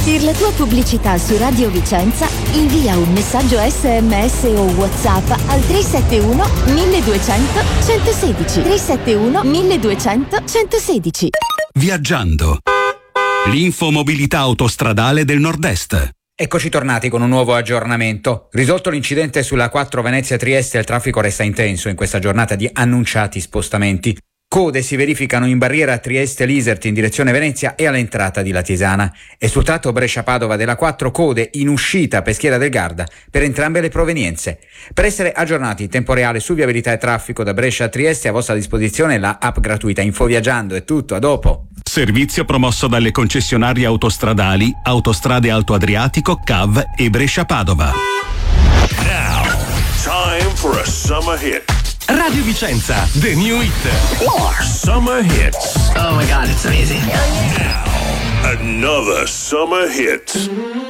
Per la tua pubblicità su Radio Vicenza, invia un messaggio SMS o WhatsApp al 371 1200 116. 371 1200 116. Viaggiando. L'infomobilità autostradale del Nord-Est. Eccoci tornati con un nuovo aggiornamento. Risolto l'incidente sulla 4 Venezia-Trieste, il traffico resta intenso in questa giornata di annunciati spostamenti. Code si verificano in barriera Trieste-Liserti in direzione Venezia e all'entrata di Latisana. E sul tratto Brescia-Padova della 4 code in uscita Peschiera del Garda per entrambe le provenienze. Per essere aggiornati in tempo reale su viabilità e traffico da Brescia a Trieste, a vostra disposizione la app gratuita Infoviaggiando. È tutto, a dopo. Servizio promosso dalle concessionarie autostradali Autostrade Alto Adriatico, CAV e Brescia-Padova. Now, time for a summer hit. Radio Vicenza, the new hit. Summer hits. Oh my God, it's amazing. Now, another summer hit.